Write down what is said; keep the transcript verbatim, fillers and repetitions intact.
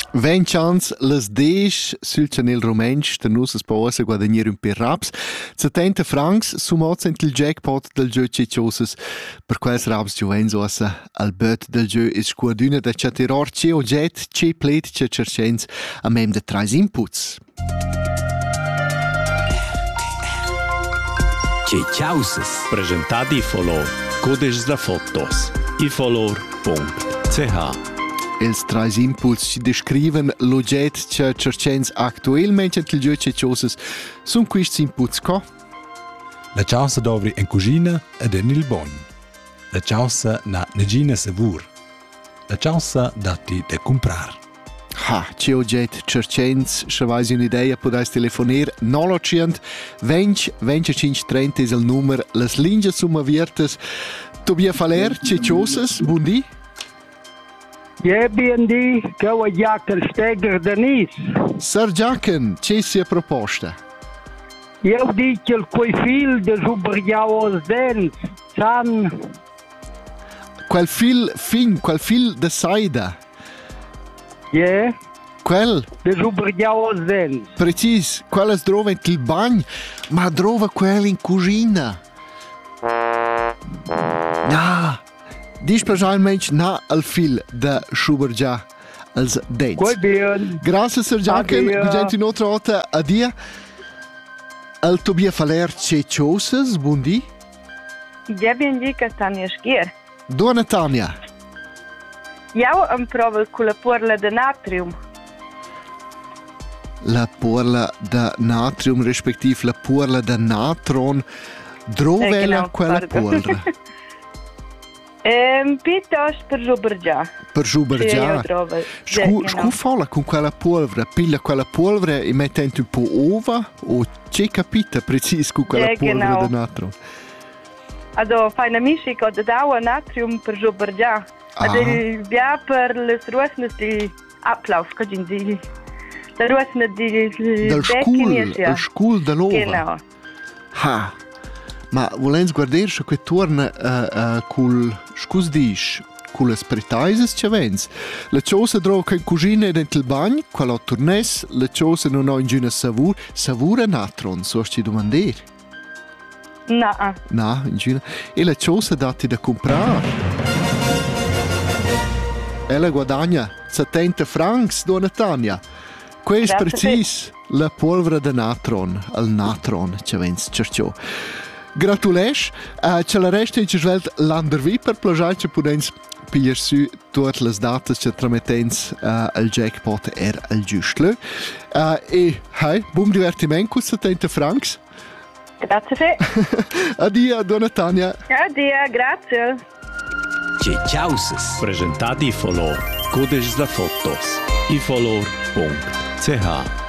Venti chans las deix sul channel romensch da nussas pausa guadagnir un per raps. settanta francs sumats ent il jackpot del gio cecciosas. Per quels raps giovens ossa al bet del gio is scuaduna da chatteror ce ogget ce plet ce cercens a mem de trais inputs. Cecciosas. Presentati i folor. Codes da fotos. ifolor punto c h. Els trais inputs ci descriven l'ogget che cercens actuelment ent il gio cecciosas. Sun quists inputs co? La ciausa dovri en cucina ed en il bagn. La ciausa na negina savur. La ciausa dati da comprar. Ha, ce ogget cercens, shavais un'idea, podais telefonir nolocient venti venticinque trenta is il numero, las linge summa viertes. Tobia Faler, cecciosas, buondì? Je bien di che ho Jacker Steger Denis. Sir Jacken, c'è sia proposta? Io dico il quei fil de Zubergiaos Dens. San. Quel fil fin, quel fil de saida. Je. Quel? De Zubergiaos Dens. Precis, quel es drova in il bagn, ma drova quel in cucina. Ah, dis specialmente na al fil de Schubergia als dents. Quei bien. Grazie Sir Jacken, Adia. vi gente un'altra volta a dia. Al Tobia Faler cecciosas, buondì? Ja bien di che Tania Schier. Dona Tania. Jau am provel con la porla de natrium. La porla de natrium, respektiv la porla de natron. Drovela Eh, genau, quella pardon. porla. Ehm, pitos per Zubergia. Per Schubergia. Io trovo. Scu, Ja, genau. scu falla con quella polvere, piglia quella polvere e mette un po' ova o c'è capita preciso con quella Ja, polvere genau. de natron. Also, fai una miscica de daua natrium per Zubergia. Ah. Ed il bia per le ruosnes di Ablauf, che di... Le ruosnes di... Del scul, ja. il scul dell'ova. Genau. Ha. Ma volens guardare se che torna uh, uh, col scus dis, con le spritaises che vens. La cosa drova che in cucina e dentro il bagno, quella tornes, la cosa non ha in gina savur, savura natron, so ci domandare. Na. No, in gina. E la cosa dati da comprare. Ella guadagna settanta francs, dona Tania. Questo è Grazie. precis la polvere de natron, al natron, che vens cerciò. Gratulesh, uh, ce la resta in svelt l'andervi per plagiare che podens pigliar su tutte le date che tramettens uh, al jackpot er al giustle. Uh, e, hai, buon divertimento con settanta francs. Grazie fe. Addio, dona Tania. Addio, grazie. Cecciosas. Presentati i folor. Codes da fotos. ifolor punto c h.